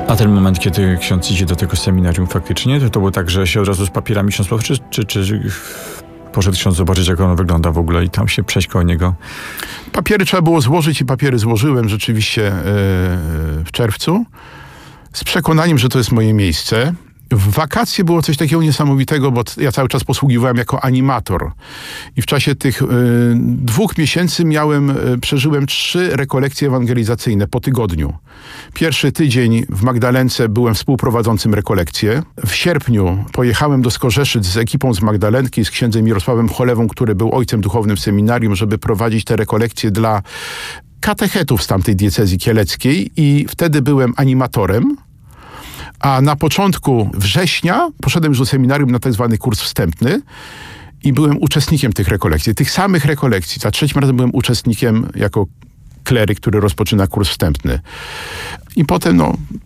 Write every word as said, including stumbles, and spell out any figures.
A ten moment, kiedy ksiądz idzie do tego seminarium faktycznie, to to było tak, że się od razu z papierami ksiądz poszedł, czy, czy, czy poszedł ksiądz zobaczyć, jak ono wygląda w ogóle i tam się przejść koło niego? Papiery trzeba było złożyć i papiery złożyłem rzeczywiście yy, w czerwcu z przekonaniem, że to jest moje miejsce. W wakacje było coś takiego niesamowitego, bo ja cały czas posługiwałem jako animator. I w czasie tych y, dwóch miesięcy miałem, y, przeżyłem trzy rekolekcje ewangelizacyjne po tygodniu. Pierwszy tydzień w Magdalence byłem współprowadzącym rekolekcję. W sierpniu pojechałem do Skorzeszyc z ekipą z Magdalenki, z księdzem Mirosławem Cholewą, który był ojcem duchownym w seminarium, żeby prowadzić te rekolekcje dla katechetów z tamtej diecezji kieleckiej i wtedy byłem animatorem. A na początku września poszedłem już do seminarium na tak zwany kurs wstępny i byłem uczestnikiem tych rekolekcji, tych samych rekolekcji. Za trzecim razem byłem uczestnikiem jako kleryk, który rozpoczyna kurs wstępny. I potem no,